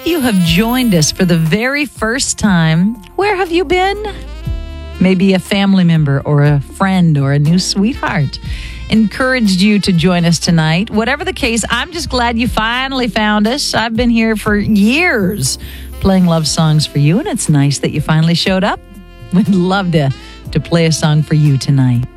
you have joined us for the very first time, where have you been? Maybe a family member or a friend or a new sweetheart encouraged you to join us tonight. Whatever the case, I'm just glad you finally found us. I've been here for years playing love songs for you, and it's nice that you finally showed up. We'd love to play a song for you tonight.